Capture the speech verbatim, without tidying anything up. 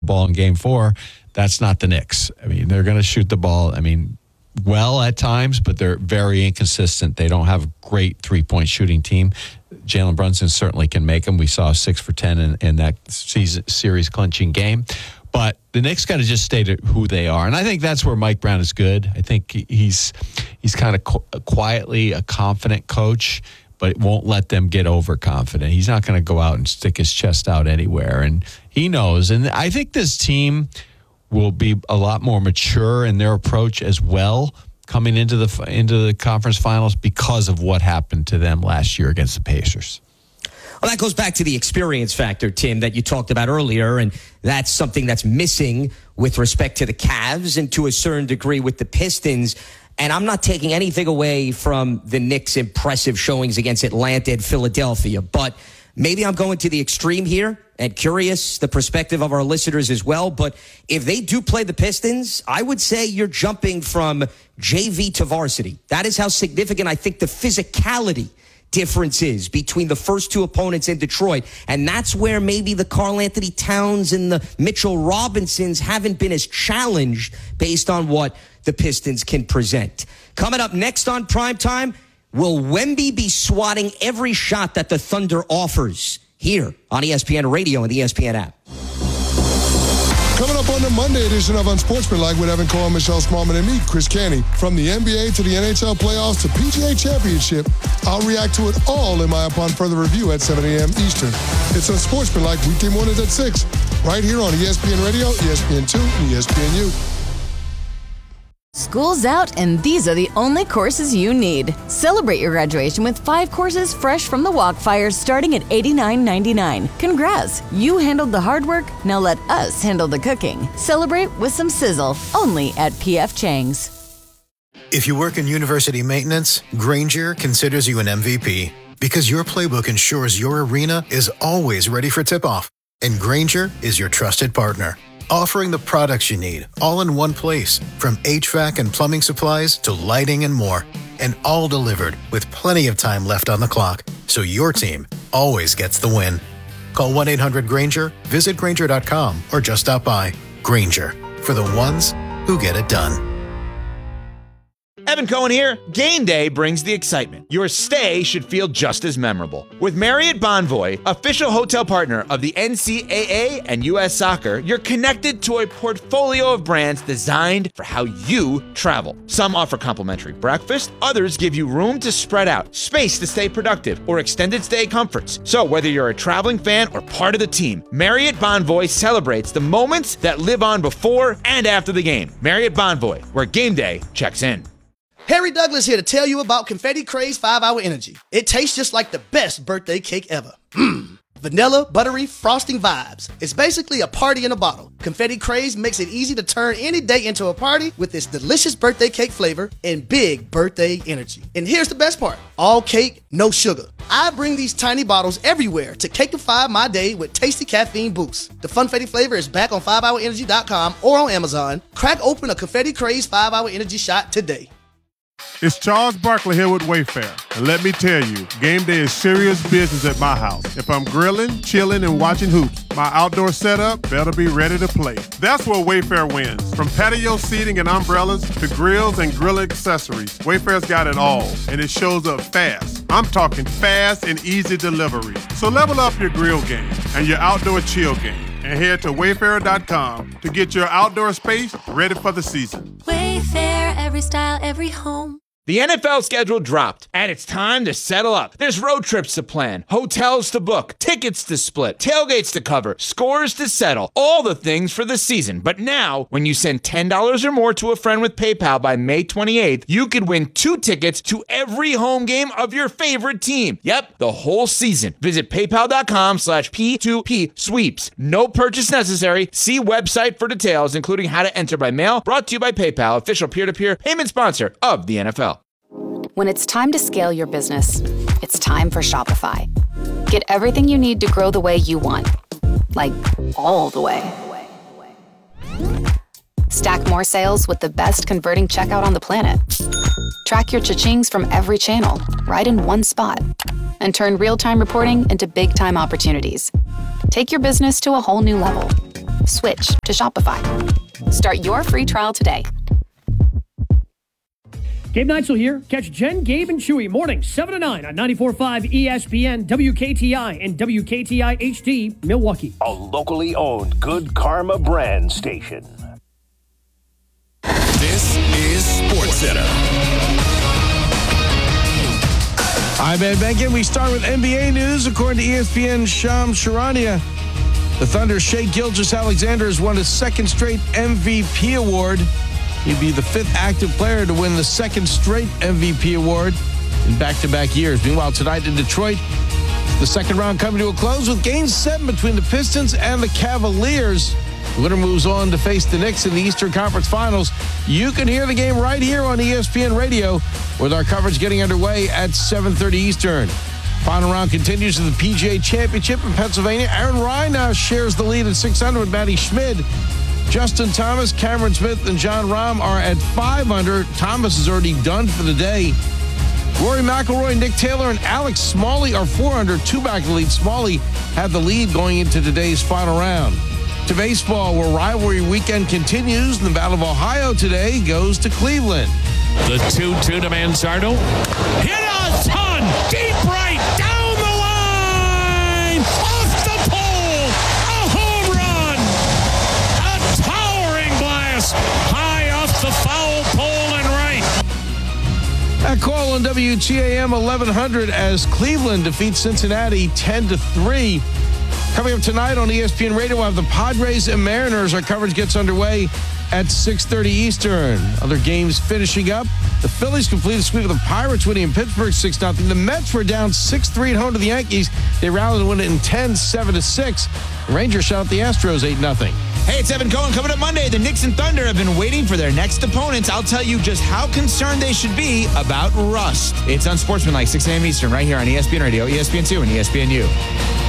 ball in game four. That's not the Knicks. I mean, they're going to shoot the ball, I mean, well at times, but they're very inconsistent. They don't have a great three-point shooting team. Jalen Brunson certainly can make them. We saw six for ten in, in that season, series clinching game. But the Knicks got to just stay to who they are. And I think that's where Mike Brown is good. I think he's he's kind of qu- quietly a confident coach, but won't let them get overconfident. He's not going to go out and stick his chest out anywhere. And he knows. And I think this team will be a lot more mature in their approach as well coming into the into the conference finals because of what happened to them last year against the Pacers. Well, that goes back to the experience factor, Tim, that you talked about earlier, and that's something that's missing with respect to the Cavs and to a certain degree with the Pistons. And I'm not taking anything away from the Knicks' impressive showings against Atlanta and Philadelphia, but maybe I'm going to the extreme here and curious the perspective of our listeners as well. But if they do play the Pistons, I would say you're jumping from J V to varsity. That is how significant I think the physicality difference is between the first two opponents in Detroit. And that's where maybe the Karl Anthony Towns and the Mitchell Robinsons haven't been as challenged based on what the Pistons can present. Coming up next on Primetime, will Wemby be swatting every shot that the Thunder offers? Here on E S P N Radio and the E S P N app. Coming up on the Monday edition of Unsportsmanlike with Evan Cohen, Michelle Smallman, and me, Chris Canty. From the N B A to the N H L playoffs to P G A Championship, I'll react to it all in my Upon Further Review at seven a.m. Eastern. It's Unsportsmanlike weekday mornings at six, right here on E S P N Radio, E S P N two, and E S P N U. School's out, and these are the only courses you need. Celebrate your graduation with five courses fresh from the Walkfire starting at eighty-nine ninety-nine. Congrats! You handled the hard work, now let us handle the cooking. Celebrate with some sizzle, only at P F Chang's. If you work in university maintenance, Grainger considers you an M V P because your playbook ensures your arena is always ready for tip-off. And Grainger is your trusted partner, offering the products you need all in one place, from H V A C and plumbing supplies to lighting and more, and all delivered with plenty of time left on the clock, so your team always gets the win. Call one eight hundred Grainger, visit Grainger dot com, or just stop by. Grainger, for the ones who get it done. Evan Cohen here. Game day brings the excitement. Your stay should feel just as memorable. With Marriott Bonvoy, official hotel partner of the N C double A and U S Soccer, you're connected to a portfolio of brands designed for how you travel. Some offer complimentary breakfast, others give you room to spread out, space to stay productive, or extended stay comforts. So whether you're a traveling fan or part of the team, Marriott Bonvoy celebrates the moments that live on before and after the game. Marriott Bonvoy, where game day checks in. Harry Douglas here to tell you about Confetti Craze five hour Energy. It tastes just like the best birthday cake ever. Mmm. Vanilla, buttery, frosting vibes. It's basically a party in a bottle. Confetti Craze makes it easy to turn any day into a party with its delicious birthday cake flavor and big birthday energy. And here's the best part. All cake, no sugar. I bring these tiny bottles everywhere to cakeify my day with tasty caffeine boosts. The Funfetti flavor is back on five hour energy dot com or on Amazon. Crack open a Confetti Craze five hour Energy shot today. It's Charles Barkley here with Wayfair, and let me tell you, game day is serious business at my house. If I'm grilling, chilling, and watching hoops, my outdoor setup better be ready to play. That's where Wayfair wins. From patio seating and umbrellas to grills and grill accessories, Wayfair's got it all, and it shows up fast. I'm talking fast and easy delivery. So level up your grill game and your outdoor chill game, and head to wayfair dot com to get your outdoor space ready for the season. Wayfair, every style, every home. The N F L schedule dropped, and it's time to settle up. There's road trips to plan, hotels to book, tickets to split, tailgates to cover, scores to settle, all the things for the season. But now, when you send ten dollars or more to a friend with PayPal by May twenty-eighth, you could win two tickets to every home game of your favorite team. Yep, the whole season. Visit paypal.com slash P2P sweeps. No purchase necessary. See website for details, including how to enter by mail. Brought to you by PayPal, official peer-to-peer payment sponsor of the N F L. When it's time to scale your business, it's time for Shopify. Get everything you need to grow the way you want. Like, all the way. Stack more sales with the best converting checkout on the planet. Track your cha-chings from every channel, right in one spot. And turn real-time reporting into big-time opportunities. Take your business to a whole new level. switch to Shopify. Start your free trial today. Gabe Neitzel here. Catch Jen, Gabe, and Chewy mornings seven to nine on ninety-four point five E S P N, W K T I, and W K T I H D, Milwaukee. A locally owned Good Karma brand station. This is SportsCenter. I'm Ed Benkin. We start with N B A news. According to E S P N's Shams Charania, the Thunder's Shai Gilgeous-Alexander has won his second straight M V P award. He'd be the fifth active player to win the second straight M V P award in back-to-back years. Meanwhile, tonight in Detroit, the second round coming to a close with Game seven between the Pistons and the Cavaliers. The winner moves on to face the Knicks in the Eastern Conference Finals. You can hear the game right here on E S P N Radio with our coverage getting underway at seven thirty Eastern. Final round continues in the P G A Championship in Pennsylvania. Aaron Ryan now shares the lead at six hundred with Matty Schmid. Justin Thomas, Cameron Smith, and John Rahm are at five under. Thomas is already done for the day. Rory McIlroy, Nick Taylor, and Alex Smalley are four under, two back in the lead. Smalley had the lead going into today's final round. To baseball, where rivalry weekend continues, and the Battle of Ohio today goes to Cleveland. The two two to Manzardo. Hit a ton! Deep right! Down the line! Off the pole! A home run! A towering blast! High off the foul pole and right. That call on W T A M eleven hundred as Cleveland defeats Cincinnati ten to three. Coming up tonight on E S P N Radio, we'll have the Padres and Mariners. Our coverage gets underway at six thirty Eastern. Other games finishing up. The Phillies completed a sweep of the Pirates, winning in Pittsburgh six nothing. The Mets were down six three at home to the Yankees. They rallied and win it in ten seven to six. The Rangers shot out the Astros eight nothing. Hey, it's Evan Cohen. Coming up Monday, the Knicks and Thunder have been waiting for their next opponents. I'll tell you just how concerned they should be about rust. It's Unsportsmanlike, six a.m. Eastern, right here on E S P N Radio, E S P N two, and E S P N U.